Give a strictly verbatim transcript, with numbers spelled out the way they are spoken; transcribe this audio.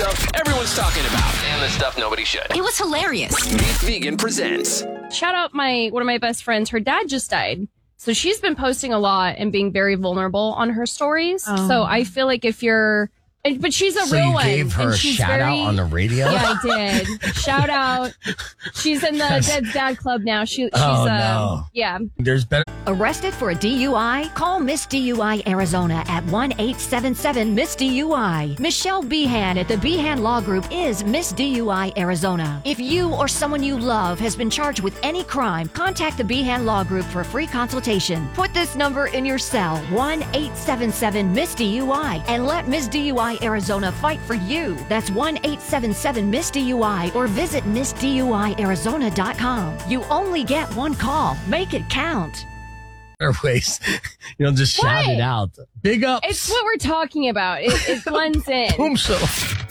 stuff everyone's talking about and the stuff nobody should. It was hilarious. Beef Vegan presents. Shout out my one of my best friends. Her dad just died. So she's been posting a lot and being very vulnerable on her stories. Oh. So I feel like if you're... But she's a so real you one. gave her and a she's shout very, out on the radio? Yeah, I did. Shout out. She's in the Dead Dad Club now. She, she's, Oh, uh, no. yeah. There's better. Arrested for a D U I? Call Miss D U I Arizona at one eight seven seven Miss D U I. Michelle Behan at the Behan Law Group is Miss D U I Arizona. If you or someone you love has been charged with any crime, contact the Behan Law Group for a free consultation. Put this number in your cell, one eight seven seven Miss D U I, and let Miss D U I Arizona fight for you. That's one eight seven seven Miss D U I or visit Miss D U I Arizona dot com. You only get one call. Make it count. Ways. You know, just shout What? it out. Big ups. It's what we're talking about. It, it blends in. Boom, so.